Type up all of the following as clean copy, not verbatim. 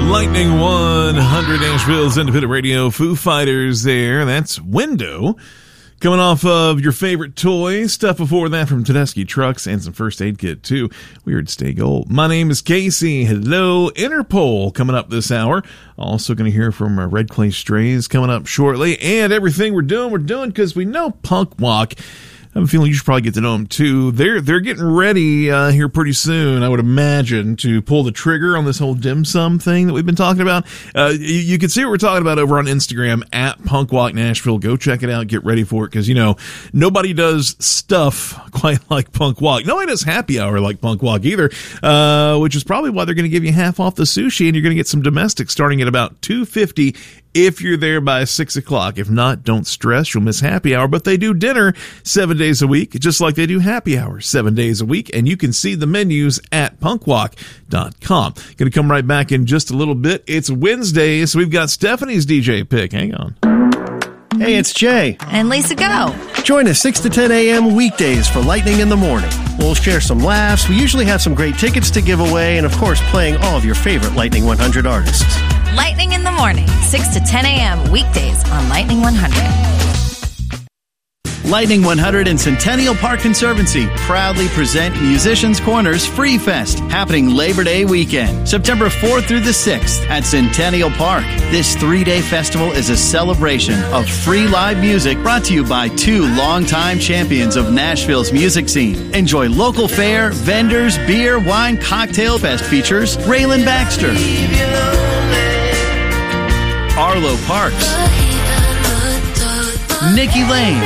Lightning 100 Nashville's independent radio. Foo Fighters there. That's Window. Coming off of your favorite toy. Stuff before that from Tedeschi Trucks and some First Aid Kit too. Weird Stay Gold. My name is Casey. Hello. Interpol coming up this hour. Also going to hear from Red Clay Strays coming up shortly. And everything we're doing because we know Punk Walk. I have a feeling you should probably get to know them too. They're getting ready here pretty soon, I would imagine, to pull the trigger on this whole dim sum thing that we've been talking about. You can see what we're talking about over on Instagram at Punk Walk Nashville. Go check it out. Get ready for it because, you know, nobody does stuff quite like Punk Walk. Nobody does happy hour like Punk Walk either, which is probably why they're going to give you half off the sushi and you're going to get some domestic starting at about $2.50 if you're there by 6 o'clock. If not, don't stress. You'll miss happy hour. But they do dinner 7 days a week, just like they do happy hour 7 days a week. And you can see the menus at punkwalk.com. Going to come right back in just a little bit. It's Wednesday, so we've got Stephanie's DJ pick. Hang on. Hey, it's Jay. And Lisa Go. Join us 6 to 10 a.m. weekdays for Lightning in the Morning. We'll share some laughs. We usually have some great tickets to give away. And, of course, playing all of your favorite Lightning 100 artists. Lightning in the Morning, 6 to 10 a.m. weekdays on Lightning 100. Lightning 100 and Centennial Park Conservancy proudly present Musicians Corner's Free Fest, happening Labor Day weekend, September 4th through the 6th at Centennial Park. This 3-day festival is a celebration of free live music brought to you by two longtime champions of Nashville's music scene. Enjoy local fare, vendors, beer, wine, cocktail fest features, Raylan Baxter, Arlo Parks, Nikki Lane,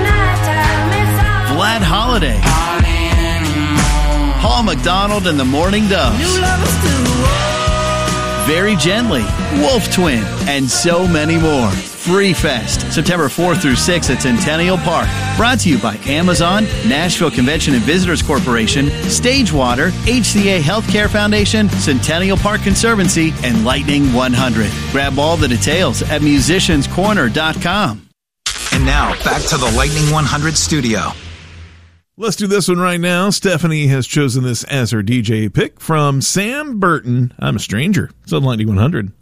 Vlad Holiday, Paul McDonald and the Morning Doves, Very Gently, Wolf Twin, and so many more. Free Fest, September 4th through 6th at Centennial Park. Brought to you by Amazon, Nashville Convention and Visitors Corporation, Stagewater, HCA Healthcare Foundation, Centennial Park Conservancy, and Lightning 100. Grab all the details at musicianscorner.com. And now, back to the Lightning 100 studio. Let's do this one right now. Stephanie has chosen this as her DJ pick from Sam Burton. I'm a Stranger. It's on Lightning 100.